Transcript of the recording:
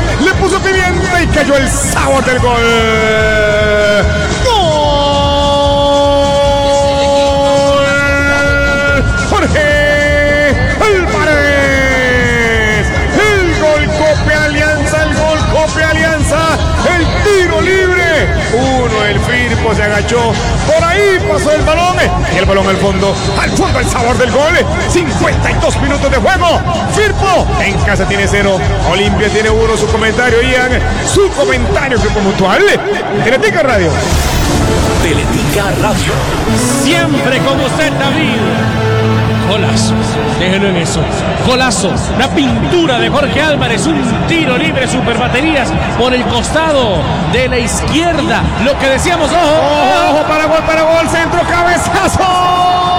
le puso pimienta y cayó el sabor del gol. ¡Gol! Jorge Álvarez. El gol copia Alianza, el gol copia Alianza. El tiro libre. Uno, el Firpo se agachó. Por ahí pasó el balón. Y el balón al fondo el sabor del gol. 52 minutos de juego. Firpo en casa tiene 0. Olimpia tiene 1. Su comentario, Ian. Su comentario, Grupo Mutual. Teletica Radio. Teletica Radio. Siempre con usted, David. Golazo, déjenlo en eso. Golazo, la pintura de Jorge Álvarez, un tiro libre, super baterías por el costado de la izquierda. Lo que decíamos, ojo, para gol, centro, cabezazo.